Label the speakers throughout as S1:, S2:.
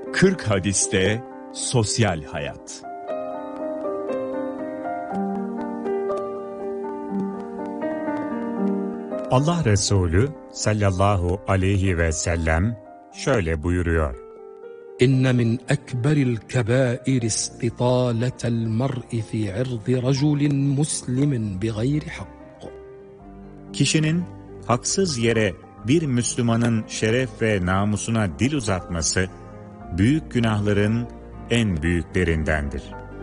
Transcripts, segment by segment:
S1: 40 hadiste sosyal hayat.
S2: Allah Resulü sallallahu aleyhi ve sellem şöyle buyuruyor.
S3: İnne min ekberil kebair istitaletel mer'i fi irdi raculin muslimin bi gayri hak.
S2: Kişinin haksız yere bir Müslümanın şeref ve namusuna dil uzatması, büyük günahların en büyüklerindendir.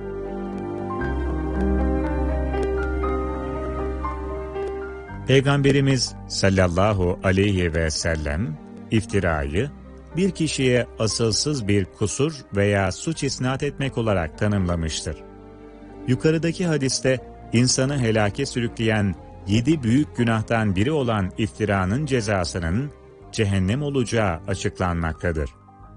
S2: Peygamberimiz sallallahu aleyhi ve sellem, iftirayı, bir kişiye asılsız bir kusur veya suç isnat etmek olarak tanımlamıştır. Yukarıdaki hadiste, insanı helake sürükleyen 7 büyük günahtan biri olan iftiranın cezasının cehennem olacağı açıklanmaktadır.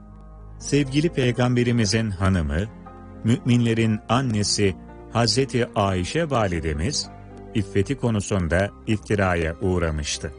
S2: Sevgili Peygamberimizin hanımı, müminlerin annesi Hazreti Ayşe validemiz, iffeti konusunda iftiraya uğramıştı.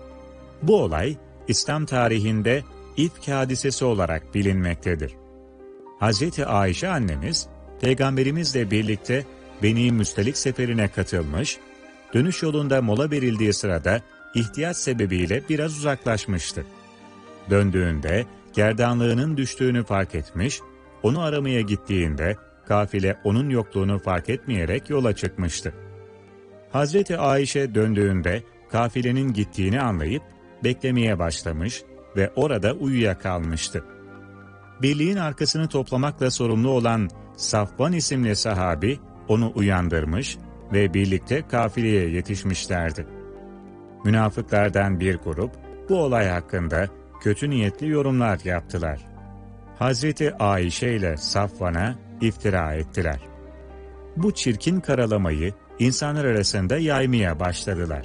S2: Bu olay, İslam tarihinde ifk hadisesi olarak bilinmektedir. Hazreti Ayşe annemiz, Peygamberimizle birlikte Beni Müstelik seferine katılmış, dönüş yolunda mola verildiği sırada ihtiyaç sebebiyle biraz uzaklaşmıştı. Döndüğünde gerdanlığının düştüğünü fark etmiş, onu aramaya gittiğinde kafile onun yokluğunu fark etmeyerek yola çıkmıştı. Hazreti Ayşe döndüğünde kafilenin gittiğini anlayıp beklemeye başlamış ve orada uyuyakalmıştı. Birliğin arkasını toplamakla sorumlu olan Safvan isimli sahabi onu uyandırmış ve birlikte kafileye yetişmişlerdi. Münafıklardan bir grup bu olay hakkında kötü niyetli yorumlar yaptılar. Hazreti Ayşe ile Safvan'a iftira ettiler. Bu çirkin karalamayı insanlar arasında yaymaya başladılar.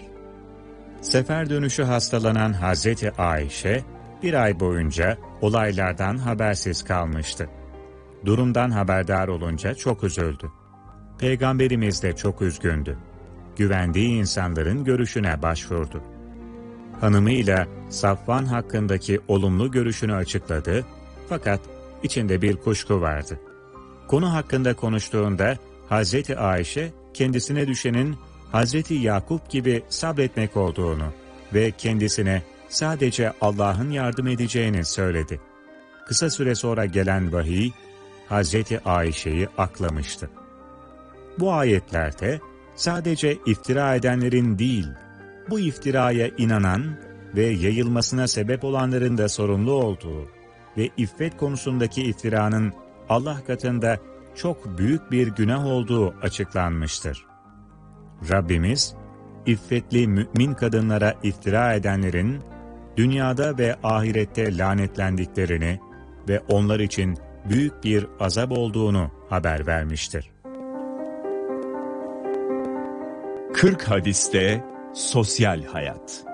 S2: Sefer dönüşü hastalanan Hazreti Ayşe, bir ay boyunca olaylardan habersiz kalmıştı. Durumdan haberdar olunca çok üzüldü. Peygamberimiz de çok üzgündü. Güvendiği insanların görüşüne başvurdu. Hanımıyla Safvan hakkındaki olumlu görüşünü açıkladı, fakat içinde bir kuşku vardı. Konu hakkında konuştuğunda Hazreti Ayşe, kendisine düşenin Hazreti Yakup gibi sabretmek olduğunu ve kendisine sadece Allah'ın yardım edeceğini söyledi. Kısa süre sonra gelen vahiy, Hazreti Ayşe'yi aklamıştı. Bu ayetlerde sadece iftira edenlerin değil, bu iftiraya inanan ve yayılmasına sebep olanların da sorumlu olduğu ve iffet konusundaki iftiranın Allah katında çok büyük bir günah olduğu açıklanmıştır. Rabbimiz, iffetli mümin kadınlara iftira edenlerin dünyada ve ahirette lanetlendiklerini ve onlar için büyük bir azap olduğunu haber vermiştir.
S1: 40 hadiste sosyal hayat.